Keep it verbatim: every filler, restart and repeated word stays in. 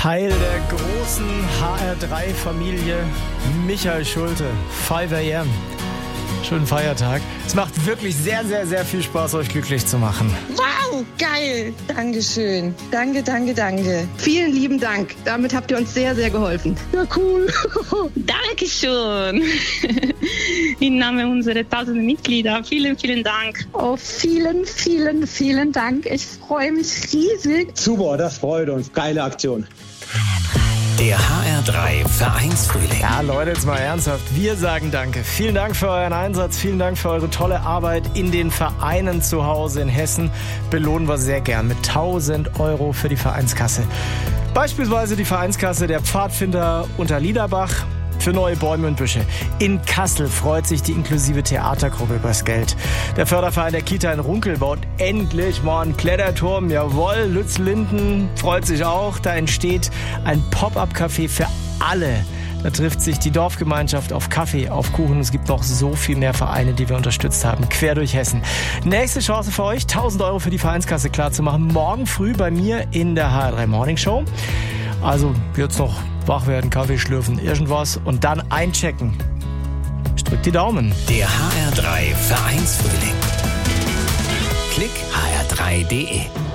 Teil der großen H R drei Familie, Michael Schulte, five a.m. Schönen Feiertag. Es macht wirklich sehr, sehr, sehr viel Spaß, euch glücklich zu machen. Wow, geil. Dankeschön. Danke, danke, danke. Vielen lieben Dank. Damit habt ihr uns sehr, sehr geholfen. Ja, cool. Dankeschön. Im Namen unserer tausenden Mitglieder. Vielen, vielen Dank. Oh, vielen, vielen, vielen Dank. Ich freue mich riesig. Super, das freut uns. Geile Aktion. Der H R drei Vereinsfrühling. Ja, Leute, jetzt mal ernsthaft. Wir sagen Danke. Vielen Dank für euren Einsatz. Vielen Dank für eure tolle Arbeit in den Vereinen zu Hause in Hessen. Belohnen wir sehr gern mit tausend Euro für die Vereinskasse. Beispielsweise die Vereinskasse der Pfadfinder Unterliederbach für neue Bäume und Büsche. In Kassel freut sich die inklusive Theatergruppe übers Geld. Der Förderverein der Kita in Runkel baut endlich mal einen Kletterturm. Jawohl, Lütz-Linden freut sich auch. Da entsteht ein Pop-up-Café für alle. Da trifft sich die Dorfgemeinschaft auf Kaffee, auf Kuchen. Es gibt noch so viel mehr Vereine, die wir unterstützt haben, quer durch Hessen. Nächste Chance für euch, tausend Euro für die Vereinskasse klarzumachen. Morgen früh bei mir in der H R drei Morning Show. Also jetzt noch wach werden, Kaffee schlürfen, irgendwas und dann einchecken. Ich drück die Daumen. Der H R drei Vereinsfrühling. Klick H R drei punkt de